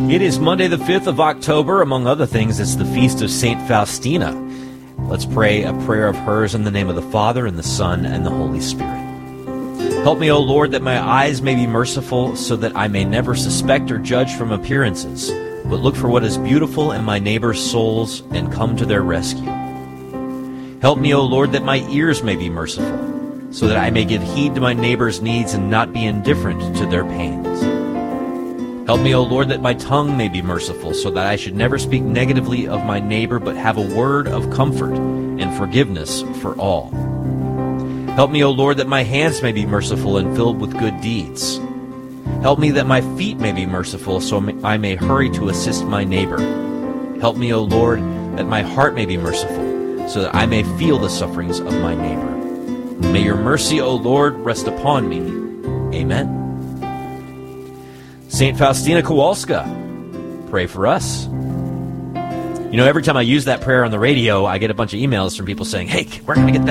It is Monday the 5th of October. Among other things, it's the feast of St. Faustina. Let's pray a prayer of hers in the name of the Father, and the Son, and the Holy Spirit. Help me, O Lord, that my eyes may be merciful, so that I may never suspect or judge from appearances, but look for what is beautiful in my neighbor's souls and come to their rescue. Help me, O Lord, that my ears may be merciful, so that I may give heed to my neighbor's needs and not be indifferent to their pains. Help me, O Lord, that my tongue may be merciful, so that I should never speak negatively of my neighbor, but have a word of comfort and forgiveness for all. Help me, O Lord, that my hands may be merciful and filled with good deeds. Help me that my feet may be merciful, so I may hurry to assist my neighbor. Help me, O Lord, that my heart may be merciful, so that I may feel the sufferings of my neighbor. May your mercy, O Lord, rest upon me. Amen. St. Faustina Kowalska, pray for us. You know, every time I use that prayer on the radio, I get a bunch of emails from people saying, hey, where can I get that?